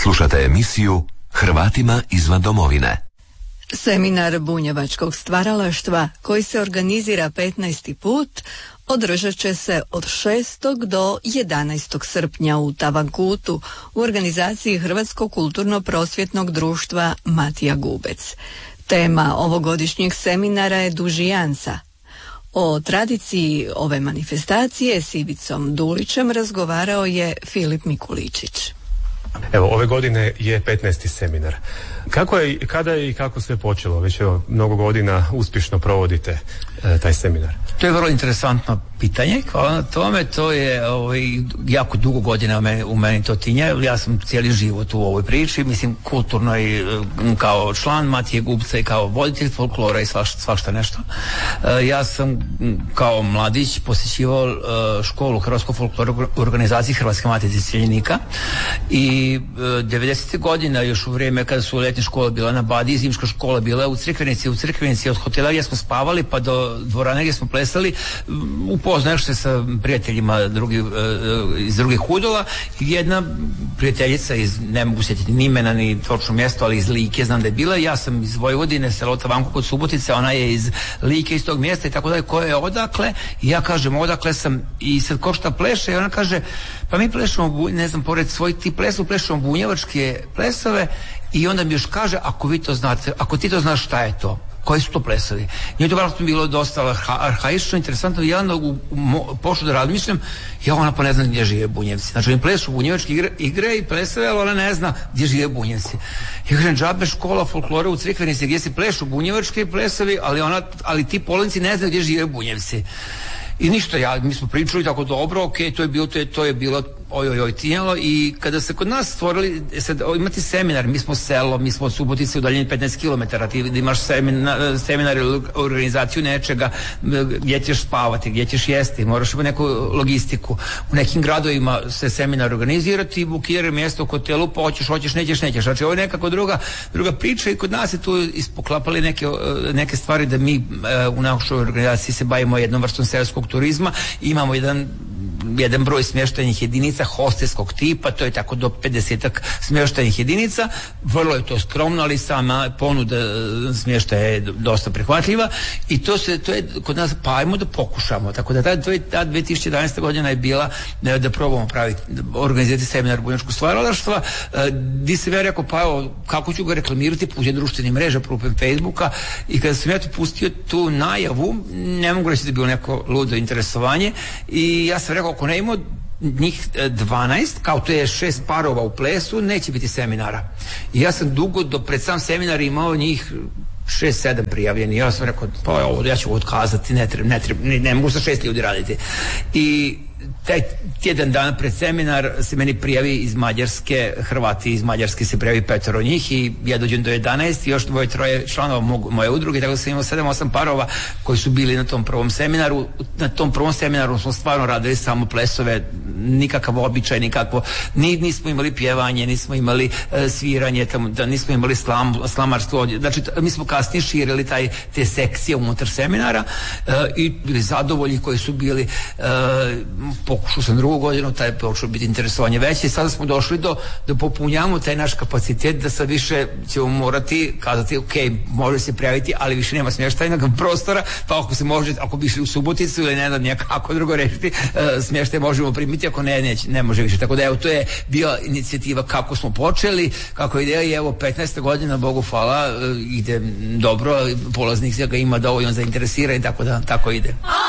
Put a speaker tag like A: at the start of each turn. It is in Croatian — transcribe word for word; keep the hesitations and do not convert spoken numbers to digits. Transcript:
A: Slušate emisiju Hrvatima izvan domovine.
B: Seminar bunjevačkog stvaralaštva koji se organizira petnaesti put održat će se od šestog do jedanaestog srpnja u Tavankutu u organizaciji Hrvatskog kulturno-prosvjetnog društva Matija Gubec. Tema ovogodišnjeg seminara je dužijanca. O tradiciji ove manifestacije s Ivicom Dulićem razgovarao je Filip Mikuličić.
C: Evo, ove godine je petnaesti seminar. Kako je, kada je i kako sve počelo? Već evo, mnogo godina uspješno provodite e, taj seminar.
D: To je vrlo interesantno pitanje. Hvala na tome. To je ovaj, jako dugo godina u meni, u meni to tinja. Ja sam cijeli život u ovoj priči. Mislim, kulturno i kao član Matije Gubca i kao voditelj folklora i svašta, svašta nešto. E, ja sam kao mladić posjećivao e, školu Hrvatskog folklora u organizaciji Hrvatske matice iseljenika i e, devedesetih godina, još u vrijeme kada su letnje škole bila na Badiji, zimska škola bila u Crikvenici, u Crikvenici od hotela gdje smo spavali pa do dvorane gdje smo plesali, upoznaš se sa prijateljima drugi, iz drugih udola. Jedna prijateljica iz, ne mogu sjetiti ni imena ni točno mjesto, ali iz Like znam da je bila. Ja sam iz Vojvodine, selo Tavanko kod Subotice, ona je iz Like, iz tog mjesta i tako dalje, koja je odakle, i ja kažem odakle sam, i sad ko šta pleše, i ona kaže pa mi plešemo, ne znam, pored svojih ti plesu plešemo bunjevačke plesove, i onda mi još kaže ako vi to znate, ako ti to znaš šta je to, koji su to plesovi. Nije to vjerojatno bilo dosta arha, arhaično, interesantno. Ja onda u, u, pošlo da razmišljam, ja ona pa ne zna gdje žive Bunjevci. Znači oni plesu bunjevačke igre, igre i plesove, ali ona ne zna gdje žive Bunjevci. Ja kažem, džabe škola folklora u Crikvenici gdje se plešu bunjevačke plesovi, ali, ona, ali ti polnici ne znaju gdje žive Bunjevci. I ništa, ja, mi smo pričali tako dobro, ok, to je bilo, to je, to je bilo oj, oj, tinjalo, i kada se kod nas stvorili, sad, imati seminar, mi smo selo, mi smo od Subotice udaljeni petnaest kilometara, ti imaš seminar, seminar ili organizaciju nečega, gdje ćeš spavati, gdje ćeš jesti, moraš imati neku logistiku. U nekim gradovima se seminar organizirati, bukiraju mjesto u hotelu, pa hoćeš, hoćeš, nećeš, nećeš. Znači ovo je nekako druga, druga priča, i kod nas je tu ispoklapali neke, neke stvari da mi u našoj organizaciji se bavimo jednom vrstom seoskog turizma, imamo jedan jedan broj smještajnih jedinica hostelskog tipa, to je tako do pedesetak smještajnih jedinica, vrlo je to skromno, ali sama ponuda smještaja je dosta prihvatljiva, i to se, to je kod nas, pa ajmo da pokušamo, tako da ta, to je, ta dvije tisuće jedanaesta godina je bila da, da probamo praviti, organizirati seminar bunjevačkog stvaralaštva, di se ja rekao, pa evo, kako ću ga reklamirati putem društvenih mreža, putem Facebooka, i kada sam ja tu pustio tu najavu, ne mogu reći da je bilo neko ludo interesovanje, i ja sam rekao, ako ne imamo njih dvanaest, kao to je šest parova u plesu, neće biti seminara. I ja sam dugo, do pred sam seminar imao njih šest sedam prijavljeni. Ja sam rekao, pa ovo, ja ću otkazati, ne, treba, ne, treba, ne, ne mogu sa šest ljudi raditi. I taj tjedan dana pred seminar se meni prijavi iz Mađarske, Hrvati iz Mađarske se prijavi petero njih, i ja dođem do jedanaest i još dvoje troje članova mog, moje udruge, tako da sam imao sedam osam parova koji su bili na tom prvom seminaru. Na tom prvom seminaru smo stvarno radili samo plesove, nikakav običaj, nikakvo, ni, nismo imali pjevanje, nismo imali e, sviranje, tamo, da, nismo imali slam, slamarstvo, znači mi smo kasnije širili taj, te sekcije unutar seminara, e, i bili zadovoljni koji su bili, e, pokušao sam drugu godinu, taj je počeo biti interesovanje veće, i sada smo došli do da popunjamo taj naš kapacitet, da sad više ćemo morati kazati, ok, može se prijaviti, ali više nema smještajnog prostora, pa ako se može, ako bi išli u Suboticu ili ne znam nekako drugo rešiti, uh, smještaj možemo primiti, ako ne, ne, ne može više. Tako da evo, to je bila inicijativa kako smo počeli, kako je ideja, i evo petnaesta godina, Bogu hvala, uh, ide dobro, polaznik ga ima dovoljno zainteresira, i tako da tako ide.